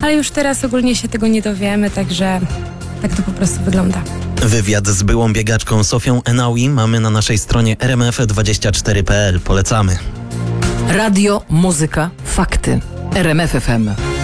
ale już teraz ogólnie się tego nie dowiemy, także tak to po prostu wygląda. Wywiad z byłą biegaczką Sofią Enaui mamy na naszej stronie rmf24.pl. Polecamy. Radio, muzyka, fakty. RMF FM.